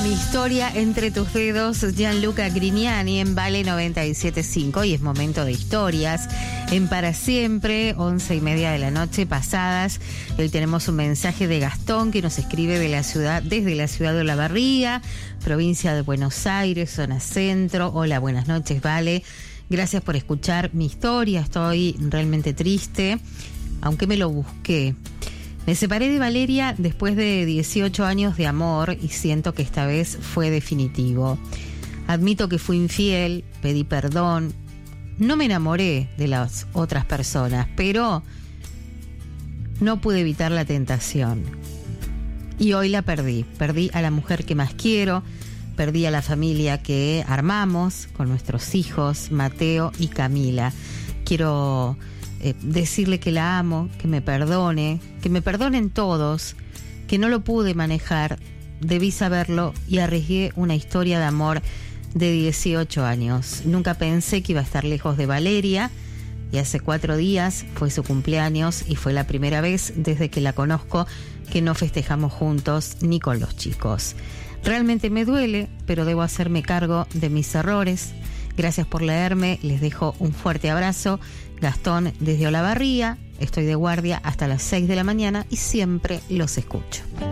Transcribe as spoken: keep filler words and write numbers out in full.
Mi historia entre tus dedos, Gianluca Grignani en Vale noventa y siete punto cinco, y es momento de historias en Para Siempre, once y media de la noche pasadas. Hoy tenemos un mensaje de Gastón que nos escribe de la ciudad, desde la ciudad de Olavarría, provincia de Buenos Aires, zona centro. Hola, buenas noches, Vale. Gracias por escuchar mi historia. Estoy realmente triste, aunque me lo busqué. Me separé de Valeria después de dieciocho años de amor y siento que esta vez fue definitivo. Admito que fui infiel, pedí perdón, no me enamoré de las otras personas, pero no pude evitar la tentación. Y hoy la perdí, perdí a la mujer que más quiero, perdí a la familia que armamos con nuestros hijos, Mateo y Camila. Quiero Eh, decirle que la amo, que me perdone, que me perdonen todos, que no lo pude manejar, debí saberlo y arriesgué una historia de amor de dieciocho años. Nunca pensé que iba a estar lejos de Valeria y hace cuatro días fue su cumpleaños y fue la primera vez desde que la conozco que no festejamos juntos ni con los chicos. Realmente me duele, pero debo hacerme cargo de mis errores. Gracias por leerme, les dejo un fuerte abrazo. Gastón desde Olavarría, estoy de guardia hasta las seis de la mañana y siempre los escucho.